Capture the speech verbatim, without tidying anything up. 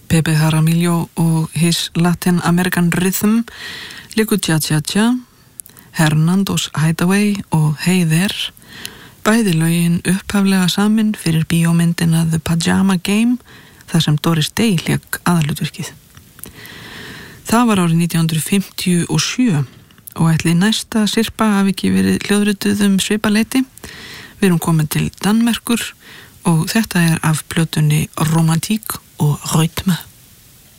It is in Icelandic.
Pepe Jaramillo og his Latin American Rhythm, Liku Cha Cha Cha, Hernando's Hideaway og Hey There, bæði lögin upphaflega samin fyrir bíómyndina The Pajama Game, þar sem Doris Day lék aðalhlutverkið. Það var árið nítján hundruð fimmtíu og sjö og ætli næsta sirpa hafi ekki verið hljóðrituð um svipaleiti. Við erum komin til Danmerkur og þetta er af plötunni Romantík og Rytme.